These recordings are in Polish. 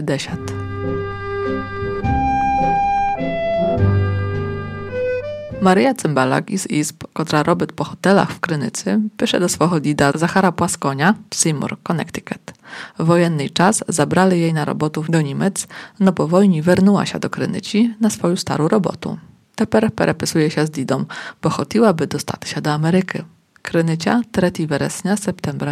50. Maryja Cymbalak із izb, która robić po hotelach w Krynicy, pisze do swojego dida Zachara Płaskonia w Seymour, Connecticut. W wojenny czas zabrali jej na robotów do Niemiec, no po wojnie wernuła się do Krynyci na swoją starą robotu. Teper perepisuje się z didą, bo chotiłaby dostać się do Ameryki. Krynycia 3 września septembra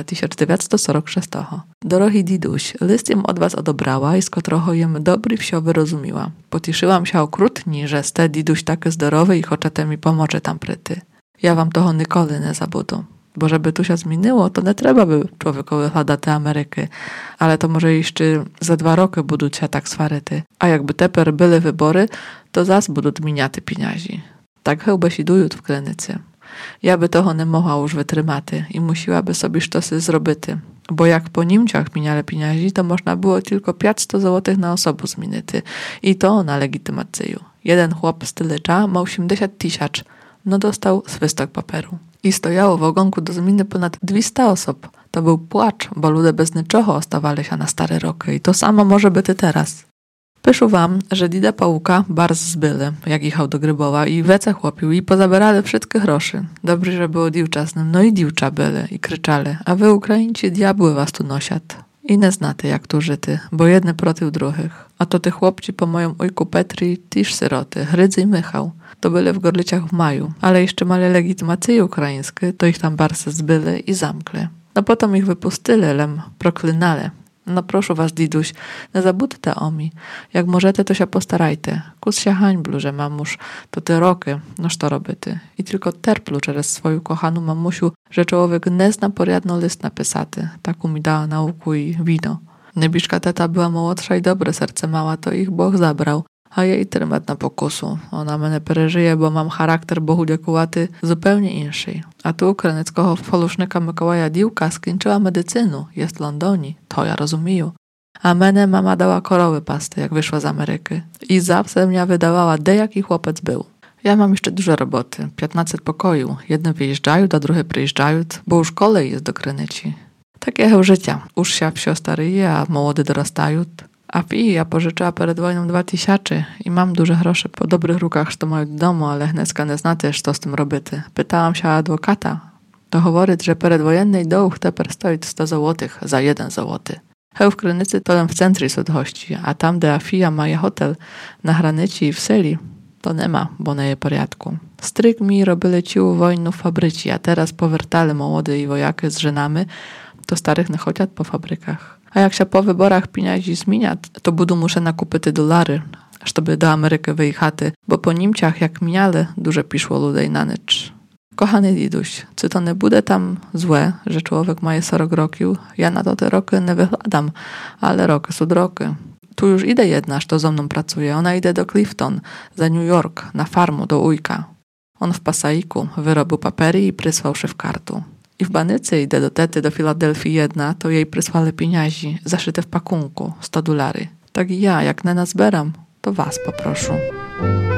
1946. Dorogi diduś, list jem od was odebrała i z kotroho jem dobry wsio wyrozumiła. Potiszyłam się okrutni, że ste diduś takie zdrowy i choczete mi pomoże tam pryty. Ja wam toho nikoli nie zabudu. Bo żeby tu się zmieniło, to nie trzeba by człowiekowi hada te Ameryki. Ale to może jeszcze za 2 roky budуть się tak swaryty. A jakby teper były wybory, to zas budуть miniaty pieniędzy. Tak chyba się dują w Krynycy. Ja by toho nie mogła już wytrymaty i musiłaby sobie sztosy zrobity. Bo jak po Niemciach miniale pieniędzy, to można było tylko 500 złotych na osobę zmienić. I to na legitymację. Jeden chłop z Tylycza ma 80 000, no dostał swystok papieru. I stojało w ogonku do zmiany ponad 200 osób. To był płacz, bo ludzie bez niczego ostawali się na stare roky. I to samo może być teraz. Pyšu wam, że dida Pałuka bardzo zbyli, jak jechał do Grybowa i wece chłopił i pozabierali wszystkie groszy. Dobry, że było diwczasnym, no i diwcza byli i kryczali, a wy Ukraińcy diabły was tu nosiat. I nie znaty jak tu żyty, bo jedne proty drugich. A to te chłopci po moją ojku Petri też syroty, Hrydzy i Michał. To byli w Gorlicach w maju, ale jeszcze mali legitymacje ukraińskie, to ich tam bardzo zbyli i zamkli. No potem ich wypustili, lem proklinali. No proszę was, diduś, nie zabudźcie o mi. Jak możecie, to się postarajcie. Kus się hańblu, że mamusz to te roky, noż to robity. I tylko terplu przez swoją kochaną mamusiu, że człowiek nie zna porядno list napisaty. Taku mi dała nauku i wino. Niebiszka teta była młodsza i dobre serce mała, to ich Bóg zabrał. A jej trymat na pokusu. Ona mnie przeżyje, bo mam charakter bohudziakułaty zupełnie inszy. A tu krynickiego folusznika Mikołaja Diłka skończyła medycynu, jest w Londonie, to ja rozumію. A mnie mama dała korowy pasty, jak wyszła z Ameryki. I zawsze mnie wydawała, jaki chłopiec był. Ja mam jeszcze dużo roboty, 15 pokoju. Jedne wyjeżdżają, a drugie przyjeżdżają, bo już kolej jest do Krynici. Takiego życia. Już się wsio staryje, a młody dorastają. A ja pożyczyła przed wojną 2000 i mam duże grosze po dobrych rukach, że to mają w domu, ale Hneska nie zna też, co z tym robity. Pytałam się adwokata. To mówić, że przedwojennej dołu teper stoi 100 złotych za 1 złoty. Heł w Krynicy to w centrum sudhości, a tam, gdzie Afija ma hotel na granicy i w seli, to nie ma, bo nie je porядku. Stryk mi robili ciu wojnu w fabryci, a teraz powiertali młody i wojaki z żenami, to starych nie chodzią po fabrykach. A jak się po wyborach pieniędzy zmienia, to budu muszę nakupić dolary, żeby do Ameryki wyjechać, bo po Niemciach jak miniale duże piszło ludzi na nicz. Kochany diduś, czy to nie bude tam złe, że człowiek ma 40 roków? Ja na to te roky nie wychladam, ale roky są roki. Tu już idę jedna, co ze mną pracuje. Ona idzie do Clifton, za New York, na farmu do ujka. On w Pasaiku wyrobił papiery i przysłał szefkartu. I w Banycy idę do tety do Filadelfii jedna, to jej przysłali pieniędzy, zaszyte w pakunku, $100. Tak i ja, jak na nas zbieram, to was poproszę.